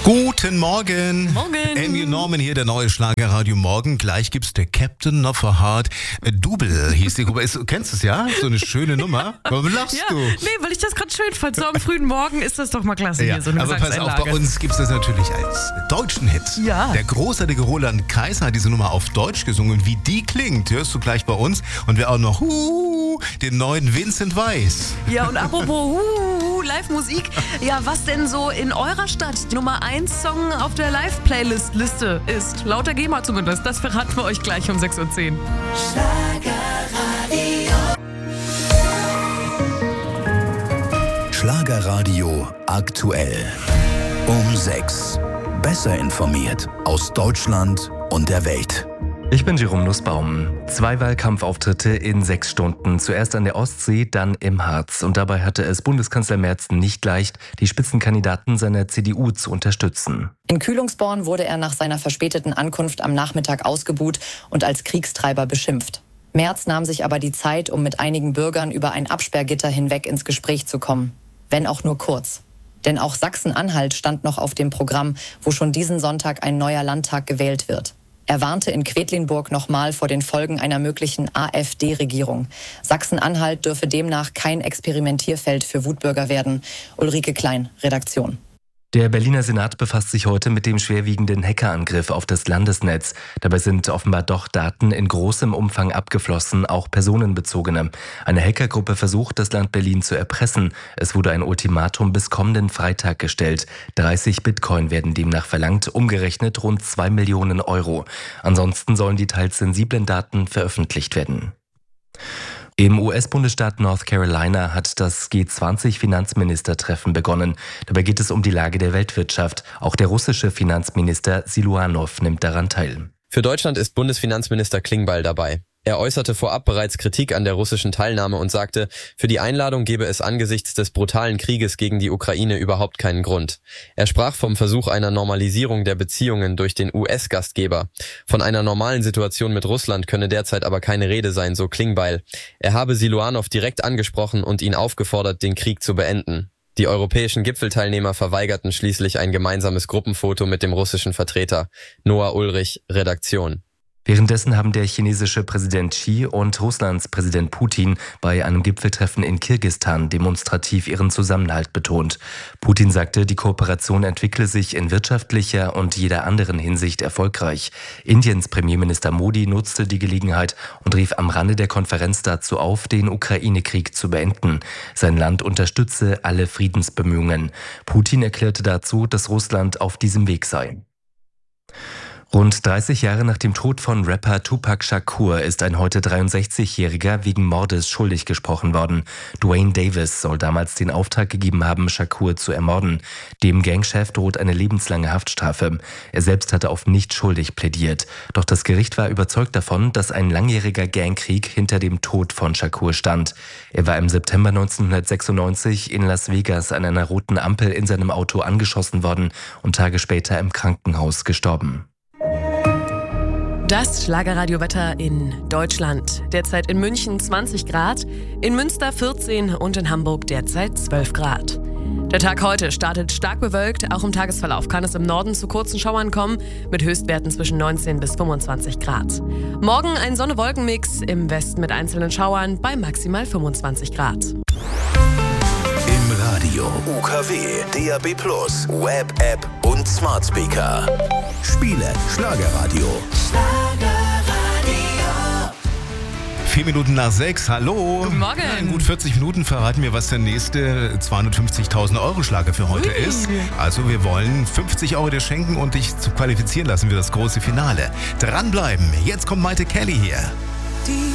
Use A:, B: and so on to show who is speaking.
A: Guten Morgen.
B: Morgen.
A: Amy Norman hier, der neue Schlagerradio Morgen. Gleich gibt's der Captain of a Heart. Double hieß die Gruppe. Kennst du es, ja? So eine schöne Nummer. Warum lachst du?
B: Nee, weil ich das gerade schön fand. So am frühen Morgen ist das doch mal klasse hier, so eine
A: aber pass auf, bei uns gibt's das natürlich als deutschen Hit.
B: Ja.
A: Der großartige Roland Kaiser hat diese Nummer auf Deutsch gesungen. Wie die klingt, hörst du gleich bei uns. Und wir auch noch den neuen Vincent Weiss.
B: Ja, und apropos Live-Musik. Ja, was denn so in eurer Stadt die Nummer 1 Song auf der Live-Playlist-Liste ist? Laut der GEMA zumindest. Das verraten wir euch gleich um 6:10 Uhr.
C: Schlagerradio aktuell. Um 6. Besser informiert aus Deutschland und der Welt.
D: Ich bin Jerome Nussbaum. 2 Wahlkampfauftritte in 6 Stunden. Zuerst an der Ostsee, dann im Harz. Und dabei hatte es Bundeskanzler Merz nicht leicht, die Spitzenkandidaten seiner CDU zu unterstützen.
E: In Kühlungsborn wurde er nach seiner verspäteten Ankunft am Nachmittag ausgebuht und als Kriegstreiber beschimpft. Merz nahm sich aber die Zeit, um mit einigen Bürgern über ein Absperrgitter hinweg ins Gespräch zu kommen. Wenn auch nur kurz. Denn auch Sachsen-Anhalt stand noch auf dem Programm, wo schon diesen Sonntag ein neuer Landtag gewählt wird. Er warnte in Quedlinburg nochmal vor den Folgen einer möglichen AfD-Regierung. Sachsen-Anhalt dürfe demnach kein Experimentierfeld für Wutbürger werden. Ulrike Klein, Redaktion.
D: Der Berliner Senat befasst sich heute mit dem schwerwiegenden Hackerangriff auf das Landesnetz. Dabei sind offenbar doch Daten in großem Umfang abgeflossen, auch personenbezogene. Eine Hackergruppe versucht, das Land Berlin zu erpressen. Es wurde ein Ultimatum bis kommenden Freitag gestellt. 30 Bitcoin werden demnach verlangt, umgerechnet rund 2 Millionen Euro. Ansonsten sollen die teils sensiblen Daten veröffentlicht werden. Im US-Bundesstaat North Carolina hat das G20-Finanzministertreffen begonnen. Dabei geht es um die Lage der Weltwirtschaft. Auch der russische Finanzminister Siluanow nimmt daran teil.
F: Für Deutschland ist Bundesfinanzminister Klingbeil dabei. Er äußerte vorab bereits Kritik an der russischen Teilnahme und sagte, für die Einladung gebe es angesichts des brutalen Krieges gegen die Ukraine überhaupt keinen Grund. Er sprach vom Versuch einer Normalisierung der Beziehungen durch den US-Gastgeber. Von einer normalen Situation mit Russland könne derzeit aber keine Rede sein, so Klingbeil. Er habe Siluanow direkt angesprochen und ihn aufgefordert, den Krieg zu beenden. Die europäischen Gipfelteilnehmer verweigerten schließlich ein gemeinsames Gruppenfoto mit dem russischen Vertreter. Noah Ulrich, Redaktion.
D: Währenddessen haben der chinesische Präsident Xi und Russlands Präsident Putin bei einem Gipfeltreffen in Kirgisistan demonstrativ ihren Zusammenhalt betont. Putin sagte, die Kooperation entwickle sich in wirtschaftlicher und jeder anderen Hinsicht erfolgreich. Indiens Premierminister Modi nutzte die Gelegenheit und rief am Rande der Konferenz dazu auf, den Ukraine-Krieg zu beenden. Sein Land unterstütze alle Friedensbemühungen. Putin erklärte dazu, dass Russland auf diesem Weg sei. Rund 30 Jahre nach dem Tod von Rapper Tupac Shakur ist ein heute 63-Jähriger wegen Mordes schuldig gesprochen worden. Dwayne Davis soll damals den Auftrag gegeben haben, Shakur zu ermorden. Dem Gangchef droht eine lebenslange Haftstrafe. Er selbst hatte auf nicht schuldig plädiert. Doch das Gericht war überzeugt davon, dass ein langjähriger Gangkrieg hinter dem Tod von Shakur stand. Er war im September 1996 in Las Vegas an einer roten Ampel in seinem Auto angeschossen worden und Tage später im Krankenhaus gestorben.
B: Das Schlagerradiowetter in Deutschland. Derzeit in München 20 Grad, in Münster 14 und in Hamburg derzeit 12 Grad. Der Tag heute startet stark bewölkt. Auch im Tagesverlauf kann es im Norden zu kurzen Schauern kommen, mit Höchstwerten zwischen 19 bis 25 Grad. Morgen ein Sonne-Wolken-Mix, im Westen mit einzelnen Schauern bei maximal 25 Grad.
C: Im Radio, UKW, DAB+, Web-App und Smart Speaker. Spiele Schlagerradio.
A: 4 Minuten nach 6, hallo.
B: Guten Morgen.
A: In gut 40 Minuten verraten wir, was der nächste 250.000 Euro Schlager für heute ist. Also wir wollen 50 Euro dir schenken und dich zu qualifizieren lassen für das große Finale. Dranbleiben, jetzt kommt Maite Kelly hier.
G: Die